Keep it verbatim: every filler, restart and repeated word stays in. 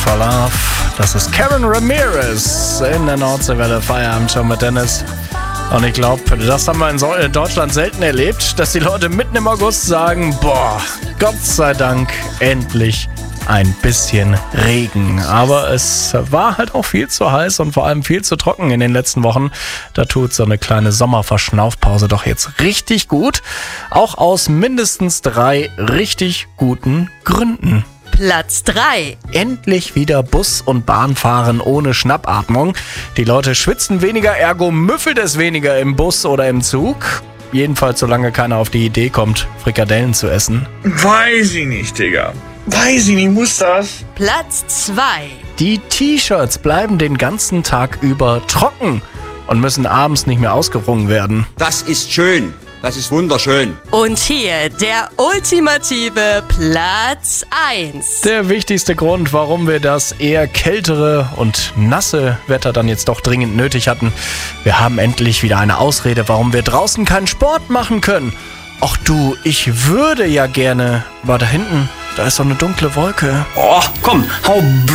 for Love. Das ist Karen Ramirez in der Nordseewelle Feierabend schon mit Dennis. Und ich glaube, das haben wir in, so- in Deutschland selten erlebt, dass die Leute mitten im August sagen, boah, Gott sei Dank endlich ein bisschen Regen. Aber es war halt auch viel zu heiß und vor allem viel zu trocken in den letzten Wochen. Da tut so eine kleine Sommerverschnaufpause doch jetzt richtig gut. Auch aus mindestens drei richtig guten Gründen. Platz drei. Endlich wieder Bus- und Bahnfahren ohne Schnappatmung. Die Leute schwitzen weniger, ergo müffelt es weniger im Bus oder im Zug. Jedenfalls solange keiner auf die Idee kommt, Frikadellen zu essen. Weiß ich nicht, Digga. Weiß ich nicht, muss das? Platz zwei. Die T-Shirts bleiben den ganzen Tag über trocken und müssen abends nicht mehr ausgerungen werden. Das ist schön. Das ist wunderschön. Und hier der ultimative Platz eins. Der wichtigste Grund, warum wir das eher kältere und nasse Wetter dann jetzt doch dringend nötig hatten. Wir haben endlich wieder eine Ausrede, warum wir draußen keinen Sport machen können. Ach du, ich würde ja gerne. Aber da hinten, da ist so eine dunkle Wolke. Oh, komm, hau